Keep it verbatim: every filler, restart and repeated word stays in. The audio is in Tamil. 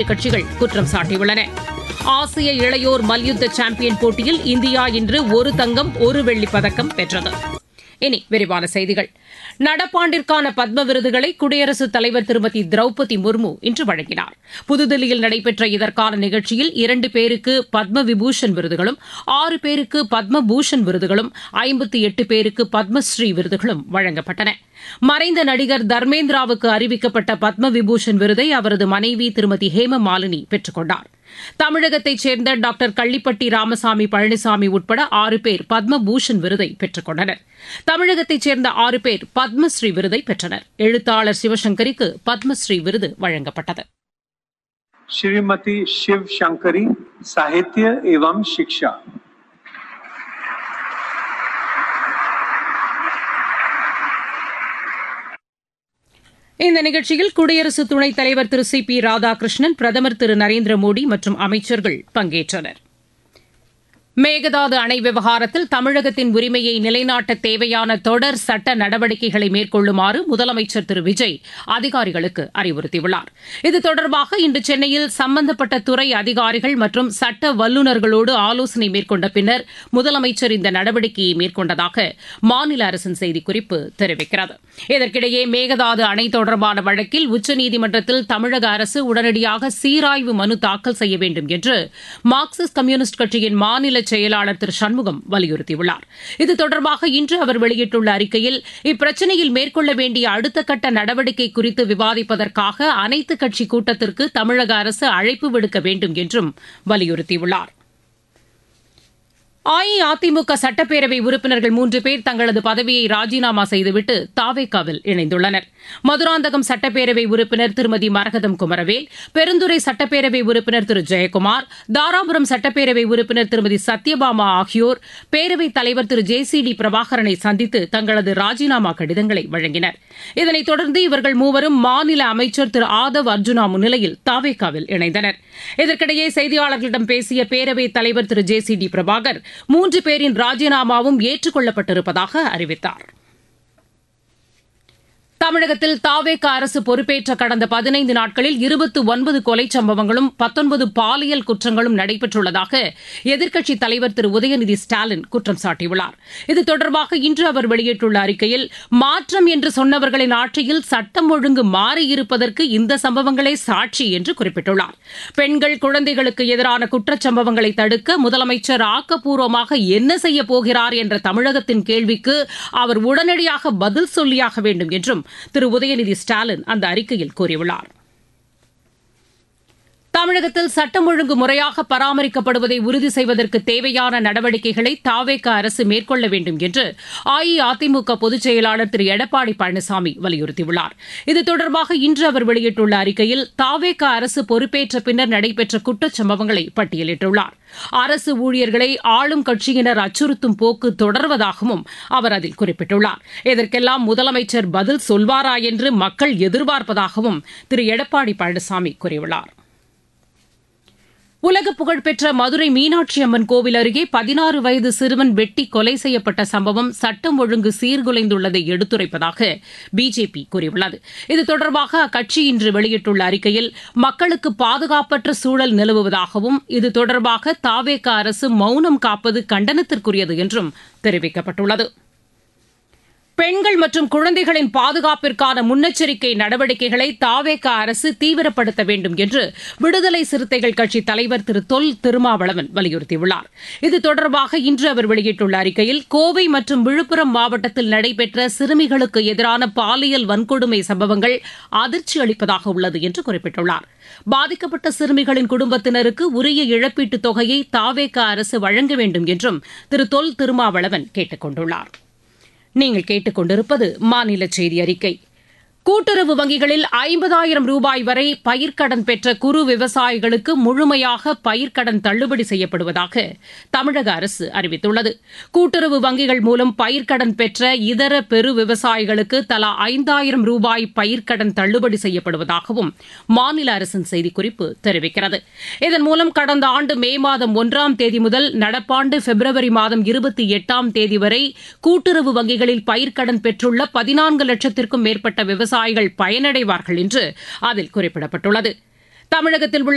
கட்சிகள் குற்றம் சாட்டியுள்ளன. ஆசிய இளையோர் மல்யுத்த சாம்பியன் போட்டியில் இந்தியா இன்று ஒரு தங்கம் ஒரு வெள்ளிப் பதக்கம் வென்றது. இனி விரிவான செய்திகள். நடப்பாண்டிற்கான பத்ம விருதுகளை குடியரசுத் தலைவர் திருமதி திரௌபதி முர்மு இன்று வழங்கினார். புதுதில்லியில் நடைபெற்ற இதற்கான நிகழ்ச்சியில் இரண்டு பேருக்கு பத்ம விபூஷன் விருதுகளும், ஆறு பேருக்கு பத்ம பூஷன் விருதுகளும், ஐம்பத்தி எட்டு பேருக்கு பத்மஸ்ரீ விருதுகளும் வழங்கப்பட்டன. மறைந்த நடிகர் தர்மேந்திராவுக்கு அறிவிக்கப்பட்ட பத்ம விபூஷன் விருதை அவரது மனைவி திருமதி ஹேம மாலினி பெற்றுக் கொண்டார். தமிழகத்தைச் சேர்ந்த டாக்டர் கள்ளிப்பட்டி ராமசாமி பழனிசாமி உட்பட ஆறு பேர் பத்ம பூஷன் விருதை பெற்றுக் கொண்டனர். தமிழகத்தைச் சேர்ந்த ஆறு பேர் பத்மஸ்ரீ விருதை பெற்றனர். எழுத்தாளர் சிவசங்கரிக்கு பத்மஸ்ரீ விருது வழங்கப்பட்டது. श्रीमती शिव शंकरी, साहित्य एवं शिक्षा. இந்த நிகழ்ச்சியில் குடியரசு துணைத் தலைவர் திரு சி பி ராதாகிருஷ்ணன், பிரதமர் திரு நரேந்திர மோடி மற்றும் அமைச்சர்கள் பங்கேற்றனர். மேகதாது அணை விவகாரத்தில் தமிழகத்தின் உரிமையை நிலைநாட்ட தேவையான தொடர் சட்ட நடவடிக்கைகளை மேற்கொள்ளுமாறு முதலமைச்சர் திரு விஜய் அதிகாரிகளுக்கு அறிவுறுத்தியுள்ளார். இது தொடர்பாக இன்று சென்னையில் சம்பந்தப்பட்ட துறை அதிகாரிகள் மற்றும் சட்ட வல்லுநர்களோடு ஆலோசனை மேற்கொண்ட பின்னர் முதலமைச்சர் இந்த நடவடிக்கையை மேற்கொண்டதாக மாநில அரசின் செய்திக்குறிப்பு தெரிவிக்கிறது. இதற்கிடையே மேகதாது அணை தொடர்பான வழக்கில் உச்சநீதிமன்றத்தில் தமிழக அரசு உடனடியாக சீராய்வு மனு தாக்கல் செய்ய வேண்டும் என்று மார்க்சிஸ்ட் கம்யூனிஸ்ட் கட்சியின் மாநில செயலாளர் திரு சண்முகம் வலியுறுத்தியுள்ளார். இது தொடர்பாக இன்று அவர் வெளியிட்டுள்ள அறிக்கையில் இப்பிரச்சினையில் மேற்கொள்ள வேண்டிய அடுத்த கட்ட நடவடிக்கை குறித்து விவாதிப்பதற்காக அனைத்துக் கட்சி கூட்டத்திற்கு தமிழக அரசு அழைப்பு விடுக்க வேண்டும் என்றும் வலியுறுத்தியுள்ளார். அஇஅதிமுக சட்டப்பேரவை உறுப்பினர்கள் மூன்று பேர் தங்களது பதவியை ராஜினாமா செய்துவிட்டு தாவேகாவில் இணைந்துள்ளனர். மதுராந்தகம் சட்டப்பேரவை உறுப்பினர் திருமதி மரகதம் குமரவேல், பெருந்துறை சட்டப்பேரவை உறுப்பினர் திரு ஜெயக்குமார், தாராபுரம் சட்டப்பேரவை உறுப்பினர் திருமதி சத்யபாமா ஆகியோர் பேரவைத் தலைவர் திரு ஜே சி டி பிரபாகரனை சந்தித்து தங்களது ராஜினாமா கடிதங்களை வழங்கினர். இதனைத் தொடர்ந்து இவர்கள் மூவரும் மாநில அமைச்சர் திரு ஆதவ் அர்ஜுனா முன்னிலையில் தாவேகாவில் இணைந்தனர். இதற்கிடையே செய்தியாளர்களிடம் பேசிய பேரவைத் தலைவர் திரு ஜே சி டி பிரபாகர் மூன்று பேரின் ராஜினாமாவும் ஏற்றுக் கொள்ளப்பட்டிருப்பதாக அறிவித்தார். தமிழகத்தில் தாவேக அரசு பொறுப்பேற்ற கடந்த பதினைந்து நாட்களில் இருபத்தி ஒன்பது கொலை சம்பவங்களும் பத்தொன்பது பாலியல் குற்றங்களும் நடைபெற்றுள்ளதாக எதிர்க்கட்சித் தலைவர் திரு உதயநிதி ஸ்டாலின் குற்றம் சாட்டியுள்ளார். இது தொடர்பாக இன்று அவர் வெளியிட்டுள்ள அறிக்கையில், மாற்றம் என்று சொன்னவர்களின் ஆட்சியில் சட்டம் ஒழுங்கு மாறியிருப்பதற்கு இந்த சம்பவங்களே சாட்சி என்று குறிப்பிட்டுள்ளார். பெண்கள், குழந்தைகளுக்கு எதிரான குற்றச்சம்பவங்களை தடுக்க முதலமைச்சர் ஆக்கப்பூர்வமாக என்ன செய்யப் போகிறார் என்ற தமிழகத்தின் கேள்விக்கு அவர் உடனடியாக பதில் சொல்லியாக வேண்டும் என்றும் திரு உதயநிதி ஸ்டாலின் அந்த அறிக்கையில் கூறியுள்ளார். தமிழகத்தில் சட்டம் ஒழுங்கு முறையாக பராமரிக்கப்படுவதை உறுதி செய்வதற்கு தேவையான நடவடிக்கைகளை தாவேக அரசு மேற்கொள்ள வேண்டும் என்று அஇஅதிமுக பொதுச் செயலாளர் திரு எடப்பாடி பழனிசாமி வலியுறுத்தியுள்ளார். இது தொடர்பாக இன்று அவர் வெளியிட்டுள்ள அறிக்கையில், தாவேக அரசு பொறுப்பேற்ற பின்னர் நடைபெற்ற குற்றச்சம்பவங்களை பட்டியலிட்டுள்ளார். அரசு ஊழியர்களை ஆளும் கட்சியினர் அச்சுறுத்தும் போக்கு தொடர்வதாகவும் அவர் அதில் குறிப்பிட்டுள்ளார். இதற்கெல்லாம் முதலமைச்சர் பதில் சொல்வாரா என்று மக்கள் எதிர்பார்ப்பதாகவும் திரு எடப்பாடி பழனிசாமி கூறியுள்ளார். உலக புகழ்பெற்ற மதுரை மீனாட்சி அம்மன் கோவில் அருகே பதினாறு வயது சிறுவன் வெட்டி கொலை செய்யப்பட்ட சம்பவம் சட்டம் ஒழுங்கு சீர்குலைந்துள்ளதை எடுத்துரைப்பதாக பிஜேபி கூறியுள்ளது. இது தொடர்பாக அக்கட்சி இன்று வெளியிட்டுள்ள அறிக்கையில், மக்களுக்கு பாதுகாப்பற்ற சூழல் நிலவுவதாகவும் இது தொடர்பாக தாவேக அரசு மௌனம் காப்பது கண்டனத்திற்குரியது என்றும் தெரிவிக்கப்பட்டுள்ளது. பெண்கள் மற்றும் குழந்தைகளின் பாதுகாப்பிற்கான முன்னெச்சரிக்கை நடவடிக்கைகளை தாவேக அரசு தீவிரப்படுத்த வேண்டும் என்று விடுதலை சிறுத்தைகள் கட்சித் தலைவர் திரு தொல் திருமாவளவன் வலியுறுத்தியுள்ளார். இது தொடர்பாக இன்று அவர் வெளியிட்டுள்ள அறிக்கையில், கோவை மற்றும் விழுப்புரம் மாவட்டத்தில் நடைபெற்ற சிறுமிகளுக்கு எதிரான பாலியல் வன்கொடுமை சம்பவங்கள் அதிர்ச்சி அளிப்பதாக உள்ளது என்று குறிப்பிட்டுள்ளார். பாதிக்கப்பட்ட சிறுமிகளின் குடும்பத்தினருக்கு உரிய இழப்பீட்டுத் தொகையை தாவேக அரசு வழங்க வேண்டும் என்றும் திரு தொல் திருமாவளவன் கேட்டுக் கொண்டுள்ளார். நீங்கள் கேட்டுக் கொண்டிருப்பது மாநில செய்தி அறிக்கை. கூட்டுறவு வங்கிகளில் ஐம்பதாயிரம் ரூபாய் வரை பயிர்க்கடன் பெற்ற குறு விவசாயிகளுக்கு முழுமையாக பயிர்க்கடன் தள்ளுபடி செய்யப்படுவதாக தமிழக அரசு அறிவித்துள்ளது. கூட்டுறவு வங்கிகள் மூலம் பயிர்க்கடன் பெற்ற இதர பெரு விவசாயிகளுக்கு தலா ஐந்தாயிரம் ரூபாய் பயிர்க்கடன் தள்ளுபடி செய்யப்படுவதாகவும் மாநில அரசின் செய்திக்குறிப்பு தெரிவிக்கிறது. இதன் மூலம் கடந்த ஆண்டு மே மாதம் ஒன்றாம் தேதி முதல் நடப்பாண்டு பிப்ரவரி மாதம் இருபத்தி எட்டாம் தேதி வரை கூட்டுறவு வங்கிகளில் பயிர்க்கடன் பெற்றுள்ள பதினான்கு லட்சத்திற்கும் மேற்பட்ட விவசாயிகள் பயனடைவார்கள் என்று அதில் குறிப்பிடப்பட்டுள்ளது. தமிழகத்தில் உள்ள